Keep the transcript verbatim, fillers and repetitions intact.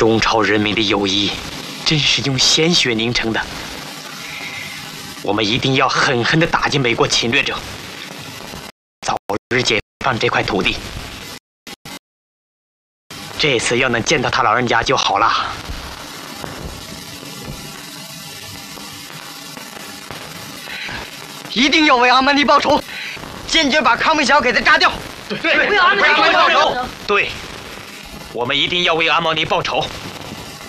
中朝人民的友谊，真是用鲜血凝成的。我们一定要狠狠地打击美国侵略者，早日解放这块土地。这次要能见到他老人家就好了。 一定要为阿曼尼报仇，坚决把康明桥给他炸掉。 对，为阿曼尼报仇。对，我们一定要为阿曼尼报仇。